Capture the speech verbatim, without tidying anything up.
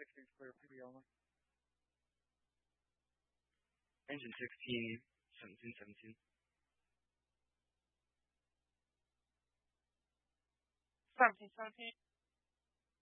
sixteen clear, P B only. Engine sixteen, seventeen, seventeen. seventeen, seventeen.